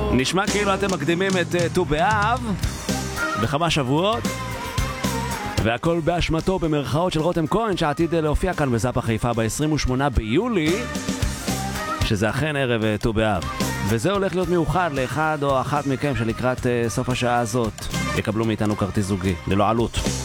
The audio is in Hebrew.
נשמע כאילו אתם מקדימים את ט"ו באב בכמה שבועות, והכל באשמתו במרכאות של רותם כהן, שעתיד להופיע כאן בזאפה חיפה ב-28 ביולי, שזה אכן ערב ט"ו באב. וזה הולך להיות מיוחד לאחד או אחת מכם שלקראת סוף השעה הזאת יקבלו מאיתנו כרטיס זוגי ללא עלות.